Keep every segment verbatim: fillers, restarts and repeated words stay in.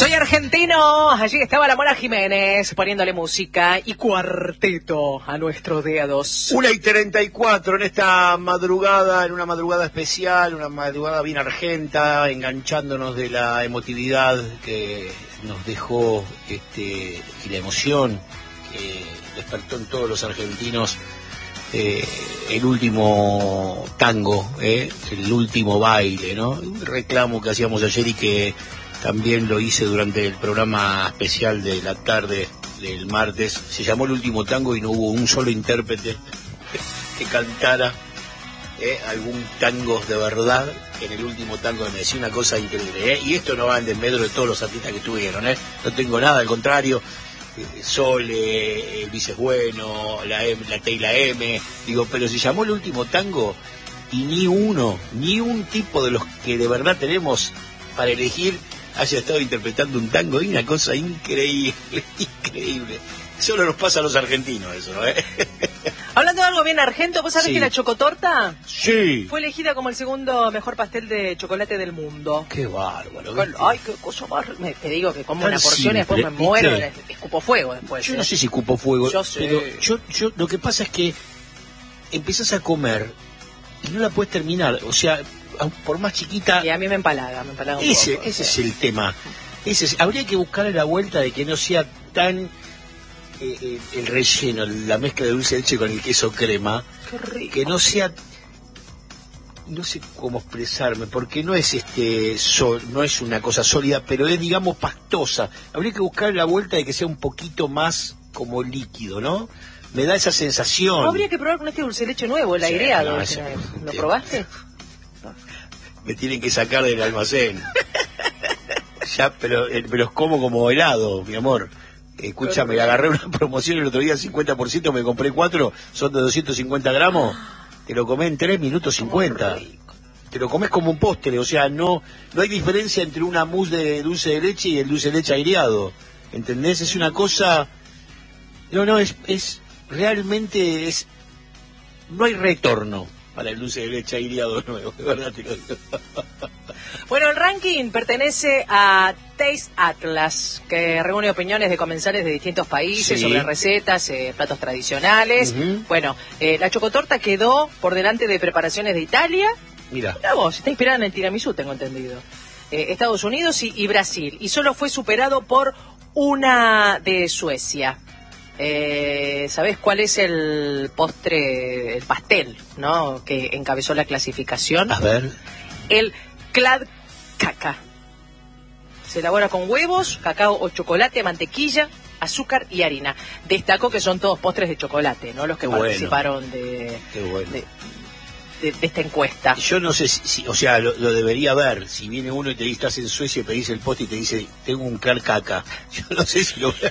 Soy argentino, allí estaba la Mona Jiménez poniéndole música y cuarteto a nuestros dedos. Una y treinta y cuatro en esta madrugada, en una madrugada especial, una madrugada bien argenta, enganchándonos de la emotividad que nos dejó este y la emoción que despertó en todos los argentinos eh, el último tango, eh, el último baile, ¿no? Un reclamo que hacíamos ayer y que también lo hice durante el programa especial de la tarde del martes. Se llamó El Último Tango y no hubo un solo intérprete que cantara eh, algún tango de verdad en el último tango. Me decía una cosa increíble, ¿eh? Y esto no va en desmedro de todos los artistas que estuvieron, ¿eh? No tengo nada, al contrario. eh, Sole, Luis es bueno, la, M, la T y la M, digo, pero se llamó El Último Tango y ni uno, ni un tipo de los que de verdad tenemos para elegir haya estado interpretando un tango. Y una cosa increíble, increíble. Solo nos pasa a los argentinos eso, ¿eh? Hablando de algo bien argento, ¿vos sabés Sí. que la chocotorta Sí. fue elegida como el segundo mejor pastel de chocolate del mundo? Qué bárbaro. Con- ¿viste? Ay, qué cosa más... Me, te digo que como Tan una porción y después me simple, muero, ¿viste? escupo fuego después. Yo ¿eh? no sé si cupo fuego, Yo sé. pero yo, yo, lo que pasa es que empezás a comer y no la puedes terminar. O sea, por más chiquita... Y a mí me empalaga, me empalaga un Ese, poco. ese es el tema. Ese es- habría que buscarle la vuelta de que no sea tan eh, eh, el relleno, la mezcla de dulce de leche con el queso crema, Qué rico. que no sea, no sé cómo expresarme, porque no es este sol, no es una cosa sólida, pero es, digamos, pastosa. Habría que buscarle la vuelta de que sea un poquito más como líquido, ¿no? Me da esa sensación. Habría que probar con este dulce de leche nuevo, el Sí, aireado. no, ese. ese- ¿Lo probaste? Me tienen que sacar del almacén. Ya, pero eh, me los como como helado, mi amor. Escúchame, agarré una promoción el otro día, cincuenta por ciento, me compré cuatro, son de doscientos cincuenta gramos, te lo comés en tres minutos cincuenta. Te lo comes como un postre, o sea, no no hay diferencia entre una mousse de dulce de leche y el dulce de leche aireado. ¿Entendés? Es una cosa... No, no, es, es realmente es... No hay retorno para el dulce de leche aireado nuevo, de verdad te lo digo. Bueno, el ranking pertenece a Taste Atlas, que reúne opiniones de comensales de distintos países Sí. sobre recetas, eh, platos tradicionales. Ujú. Bueno, eh, la chocotorta quedó por delante de preparaciones de Italia. Mira. Mirá vos, está inspirada en el tiramisú, tengo entendido. Eh, Estados Unidos y, y Brasil. Y solo fue superado por una de Suecia. Eh, ¿Sabés cuál es el postre, el pastel, ¿no?, que encabezó la clasificación? A ver. El Kladkaka. Se elabora con huevos, cacao o chocolate, mantequilla, azúcar y harina. Destaco que son todos postres de chocolate, ¿no?, los que Qué bueno. participaron de, Qué bueno. de, de- de esta encuesta. Yo no sé si, si- o sea, lo, lo debería ver. Si viene uno y te dice, estás en Suecia y pedís el poste y te dice, tengo un clar caca. Yo no sé si lo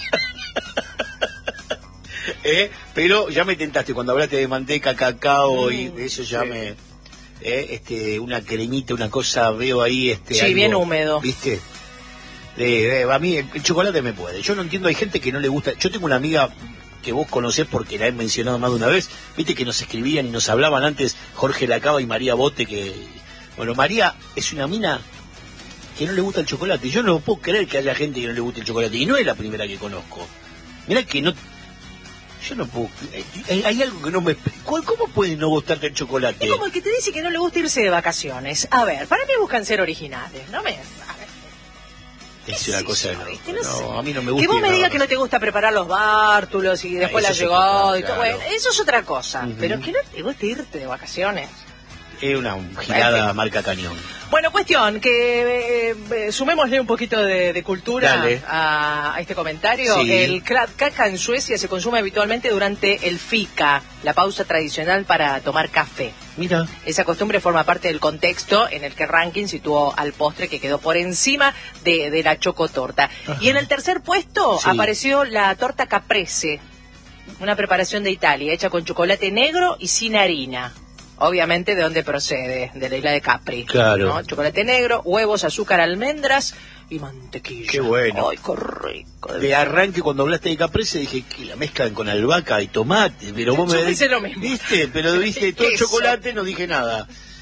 ¿Eh? Pero ya me tentaste cuando hablaste de manteca, cacao y de eso ya sí. me... ¿eh? Este, una cremita, una cosa, veo ahí... este Sí, algo, bien húmedo. ¿Viste? Eh, eh, a mí el, el chocolate me puede. Yo no entiendo, hay gente que no le gusta... Yo tengo una amiga que vos conocés porque la he mencionado más de una vez, viste que nos escribían y nos hablaban antes Jorge Lacaba y María Bote, que... Bueno, María es una mina que no le gusta el chocolate. Yo no puedo creer que haya gente que no le guste el chocolate. Y no es la primera que conozco. Mirá que no... Yo no puedo... Hay, hay algo que no me... ¿Cómo puede no gustarte el chocolate? Es como el que te dice que no le gusta irse de vacaciones. A ver, para mí buscan ser originales, ¿no me... a ver, Es qué una sé cosa... yo, No, ¿viste? No no, sé. a mí no me gusta... Que vos ir me a digas que no vacaciones. te gusta preparar los bártulos y después Ah, la eso es llegó otra, y todo. claro. Bueno, eso es otra cosa. Ujú. Pero que no te guste irte de vacaciones. Es una girada marca cañón. Bueno, cuestión, que eh, eh, sumémosle un poquito de, de cultura Dale. a, a este comentario. Sí. El Kladkaka en Suecia se consume habitualmente durante el fika, la pausa tradicional para tomar café. Mira. Esa costumbre forma parte del contexto en el que Ranking situó al postre que quedó por encima de, de la chocotorta. Ajá. Y en el tercer puesto Sí. apareció la torta caprese, una preparación de Italia hecha con chocolate negro y sin harina. Obviamente, ¿de dónde procede? De la isla de Capri. Claro. ¿no? Chocolate negro, huevos, azúcar, almendras y mantequilla. Qué bueno. Ay, qué rico. De arranque, cuando hablaste de caprese, dije que la mezclan con albahaca y tomate, pero vos Yo me pensé lo mismo. ¿Viste? Pero viste todo Eso. chocolate, no dije nada.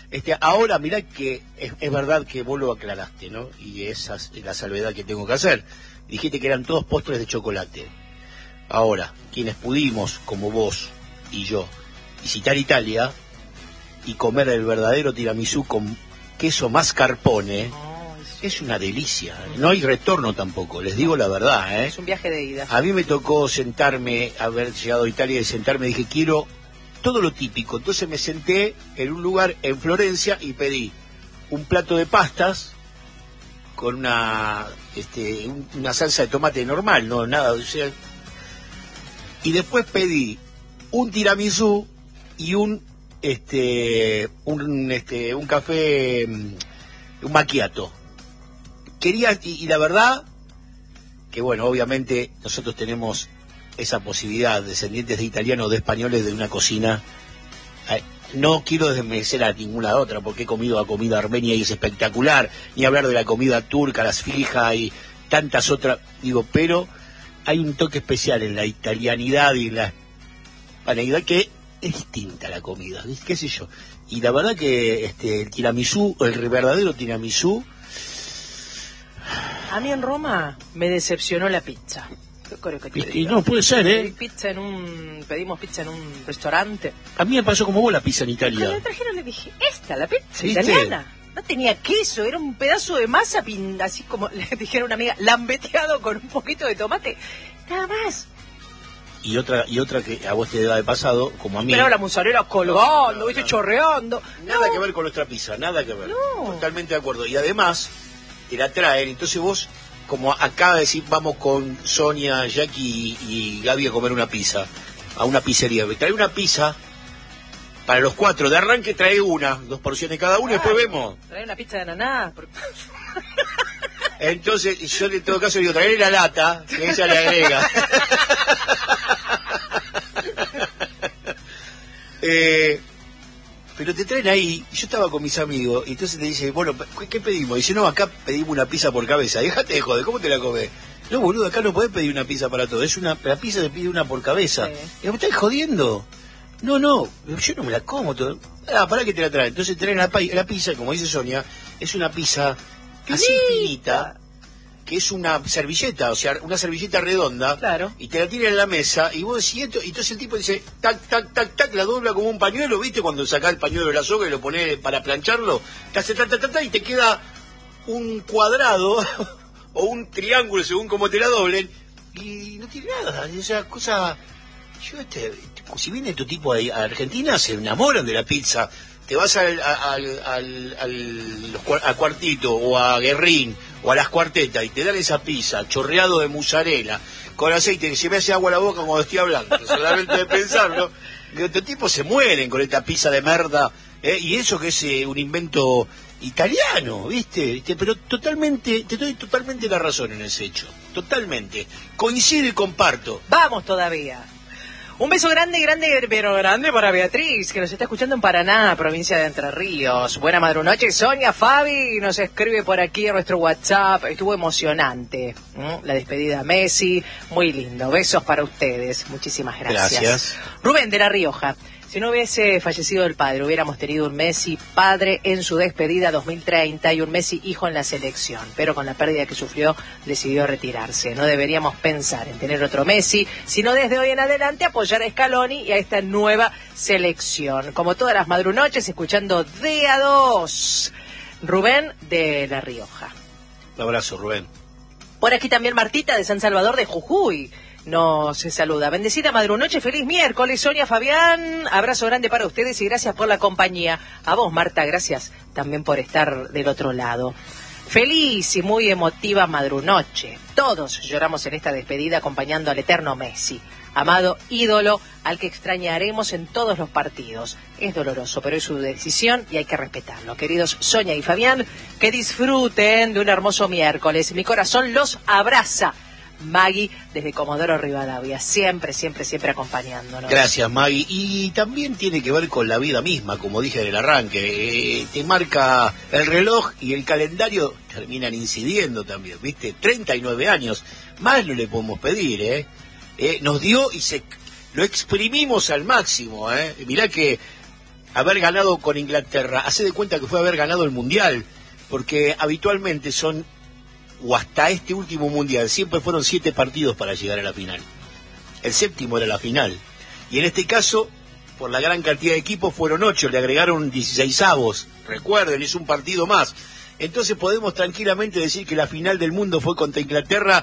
Este, ahora, mirá que es, es verdad que vos lo aclaraste, ¿no? Y esa es la salvedad que tengo que hacer. Dijiste que eran todos postres de chocolate. Ahora, quienes pudimos, como vos y yo, visitar Italia y comer el verdadero tiramisú con queso mascarpone, oh, es una delicia. No hay retorno tampoco, les digo la verdad, ¿eh? Es un viaje de ida. A mí me tocó sentarme, haber llegado a Italia y sentarme, dije, quiero todo lo típico. Entonces me senté en un lugar en Florencia y pedí un plato de pastas con una este, un, una salsa de tomate normal, no nada, o sea, y después pedí un tiramisú y un este un este un café, un macchiato. Quería, y, y la verdad que bueno, obviamente nosotros tenemos esa posibilidad, descendientes de italianos, de españoles, de una cocina. Eh, no quiero desmerecer a ninguna otra, porque he comido la comida armenia y es espectacular, ni hablar de la comida turca, las fijas y tantas otras, digo, pero hay un toque especial en la italianidad y en la hispanidad que es distinta a la comida, qué sé yo. Y la verdad que este el tiramisú, el verdadero tiramisú... A mí en Roma me decepcionó la pizza. Y no puede ser, ¿eh? Pedí pizza en un, pedimos pizza en un restaurante. A mí me pasó como vos la pizza en Italia. Cuando me trajeron le dije, esta, la pizza italiana. No tenía queso, era un pedazo de masa, pin, así como le dijeron a una amiga, lambeteado con un poquito de tomate. Nada más. Y otra y otra que a vos te da de pasado, como a mí. Pero la mozzarella colgando, no, no, viste, no, chorreando. Nada no. que ver con nuestra pizza, nada que ver. No. Totalmente de acuerdo. Y además, te la traen, entonces vos... Como acaba de decir, vamos con Sonia, Jackie y, y Gaby a comer una pizza, a una pizzería. Trae una pizza para los cuatro, de arranque trae una, dos porciones cada uno, y después vemos. Trae una pizza de ananá. Entonces, yo en todo caso digo, trae la lata, que ella le agrega. eh... Pero te traen ahí, yo estaba con mis amigos, y entonces te dice, bueno, ¿qué pedimos? Y dice, no, acá pedimos una pizza por cabeza. Déjate de joder, ¿cómo te la comes? No, boludo, acá no podés pedir una pizza para todo. Es una, la pizza se pide una por cabeza. Sí. Y me estás jodiendo. No, no, yo no me la como todo. Ah, para que te la traen. Entonces traen la, la pizza, como dice Sonia, es una pizza así finita, que es una servilleta, o sea, una servilleta redonda, claro. Y te la tiran en la mesa, y vos decís esto, y entonces el tipo dice, tac, tac, tac, tac, la dobla como un pañuelo, ¿viste? Cuando sacás el pañuelo de la soga y lo ponés para plancharlo, te hace tac, tac, tac, tac, y te queda un cuadrado, o un triángulo, según como te la doblen, y no tiene nada, esa cosa... Yo, este, si viene tu tipo a Argentina, se enamoran de la pizza. Te vas al, al, al, al, a Cuartito o a Guerrín o a Las Cuartetas y te dan esa pizza chorreado de mozzarella con aceite que se me hace agua a la boca cuando estoy hablando, solamente de pensarlo. Y otro tipo se mueren con esta pizza de merda, ¿eh? Y eso que es eh, un invento italiano, ¿viste? ¿viste? Pero totalmente, te doy totalmente la razón en ese hecho, totalmente. Coincido y comparto. Vamos todavía. Un beso grande, grande, pero grande para Beatriz, que nos está escuchando en Paraná, provincia de Entre Ríos. Buena madrunoche, Sonia, Fabi, nos escribe por aquí en nuestro WhatsApp. Estuvo emocionante, ¿Mm? La despedida a Messi, muy lindo. Besos para ustedes, muchísimas gracias. Gracias. Rubén de La Rioja. Si no hubiese fallecido el padre, hubiéramos tenido un Messi padre en su despedida dos mil treinta y un Messi hijo en la selección. Pero con la pérdida que sufrió, decidió retirarse. No deberíamos pensar en tener otro Messi, sino desde hoy en adelante apoyar a Scaloni y a esta nueva selección. Como todas las madrunoches, escuchando D A dos. Rubén de La Rioja. Un abrazo, Rubén. Por aquí también Martita de San Salvador de Jujuy. Nos saluda. Bendecida madrunoche, feliz miércoles, Sonia, Fabián, abrazo grande para ustedes y gracias por la compañía. A vos, Marta, gracias también por estar del otro lado. Feliz y muy emotiva madrunoche. Todos lloramos en esta despedida acompañando al eterno Messi, amado ídolo al que extrañaremos en todos los partidos. Es doloroso, pero es su decisión y hay que respetarlo. Queridos Sonia y Fabián, que disfruten de un hermoso miércoles. Mi corazón los abraza. Maggie, desde Comodoro Rivadavia, siempre, siempre, siempre acompañándonos. Gracias, Maggie. Y también tiene que ver con la vida misma, como dije en el arranque. Eh, te marca el reloj y el calendario terminan incidiendo también, ¿viste? treinta y nueve años, más no le podemos pedir, ¿eh? eh nos dio y se lo exprimimos al máximo, ¿eh? Mirá que haber ganado con Inglaterra, hace de cuenta que fue haber ganado el Mundial, porque habitualmente son, o hasta este último Mundial, siempre fueron siete partidos para llegar a la final. El séptimo era la final. Y en este caso, por la gran cantidad de equipos, fueron ocho, le agregaron dieciseisavos. Recuerden, es un partido más. Entonces podemos tranquilamente decir que la final del mundo fue contra Inglaterra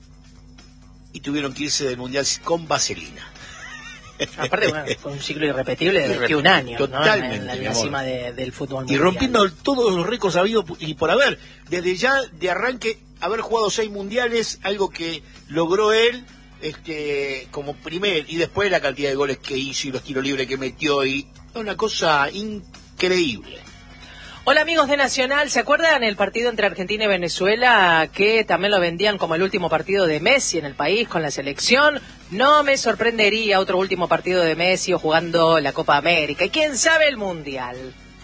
y tuvieron que irse del Mundial con vaselina. Aparte, bueno, fue un ciclo irrepetible de veintiún años, totalmente, ¿no? En la, en la cima de, del fútbol mundial. Y rompiendo todos los récords habidos y por haber. Desde ya, de arranque, haber jugado seis mundiales, algo que logró él este como primer, y después la cantidad de goles que hizo y los tiros libres que metió, y una cosa increíble. Hola amigos de Nacional, ¿se acuerdan el partido entre Argentina y Venezuela que también lo vendían como el último partido de Messi en el país con la selección? No me sorprendería otro último partido de Messi o jugando la Copa América y quién sabe el Mundial.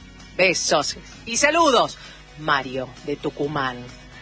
Besos y saludos, Mario de Tucumán.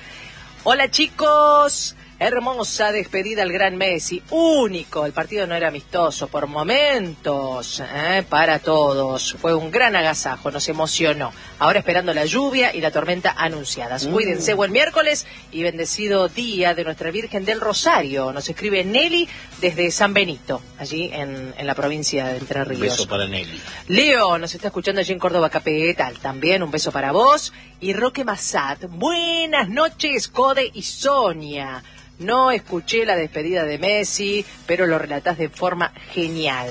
Hola chicos, hermosa despedida al gran Messi, único, el partido no era amistoso, por momentos, ¿eh? Para todos, fue un gran agasajo, nos emocionó, ahora esperando la lluvia y la tormenta anunciadas. Mm. Cuídense, buen miércoles y bendecido día de nuestra Virgen del Rosario, nos escribe Nelly desde San Benito, allí en, en la provincia de Entre Ríos. Un beso para Nelly. Leo nos está escuchando allí en Córdoba Capital, también un beso para vos, y Roque Massat, buenas noches, Code y Sonia. No escuché la despedida de Messi, pero lo relatás de forma genial.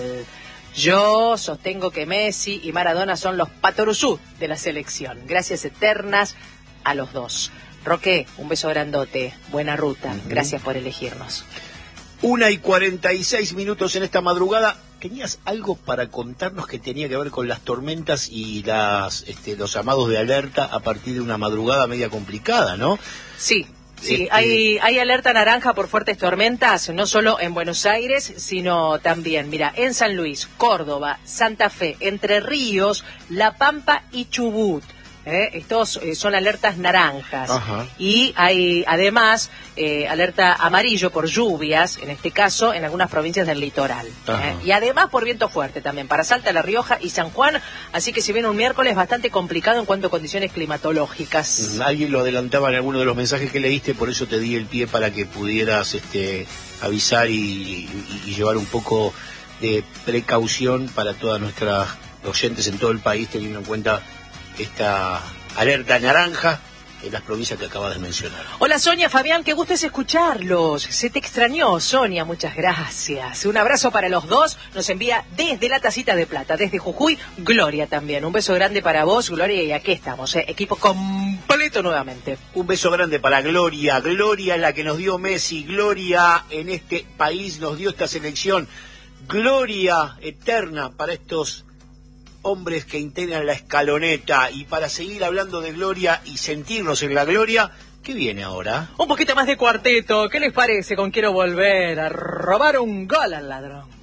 Yo sostengo que Messi y Maradona son los patoruzú de la selección. Gracias eternas a los dos. Roque, un beso grandote. Buena ruta. Uh-huh. Gracias por elegirnos. Una y cuarenta y seis minutos en esta madrugada. ¿Tenías algo para contarnos que tenía que ver con las tormentas y las este, los llamados de alerta a partir de una madrugada media complicada, ¿no? Sí. Sí, hay, hay alerta naranja por fuertes tormentas, no solo en Buenos Aires, sino también, mira, en San Luis, Córdoba, Santa Fe, Entre Ríos, La Pampa y Chubut. ¿eh? Estos eh, son alertas naranjas. Ajá. Y hay además eh, alerta amarillo por lluvias, en este caso, en algunas provincias del litoral. ¿eh? Y además por viento fuerte también, para Salta, La Rioja y San Juan. Así que si viene un miércoles bastante complicado en cuanto a condiciones climatológicas. Alguien lo adelantaba en alguno de los mensajes que leíste, por eso te di el pie para que pudieras este, avisar y, y, y llevar un poco de precaución para todas nuestras oyentes en todo el país, teniendo en cuenta esta alerta naranja en las provincias que acabas de mencionar. Hola Sonia, Fabián, qué gusto es escucharlos. Se te extrañó, Sonia, muchas gracias. Un abrazo para los dos, nos envía desde la Tacita de Plata, desde Jujuy, Gloria también. Un beso grande para vos, Gloria, y aquí estamos, ¿eh? Equipo completo nuevamente. Un beso grande para Gloria, Gloria es la que nos dio Messi, Gloria en este país nos dio esta selección, Gloria eterna para estos hombres que integran la escaloneta. Y para seguir hablando de gloria y sentirnos en la gloria, ¿qué viene ahora? Un poquito más de cuarteto, ¿qué les parece con Quiero Volver a robar un gol al ladrón?